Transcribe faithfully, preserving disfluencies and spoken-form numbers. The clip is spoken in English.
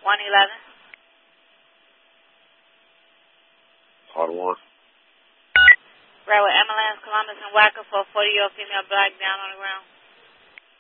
one eleven. Auto one. Right with ambulance, Columbus and Wacker for a forty-year-old female black down on the ground.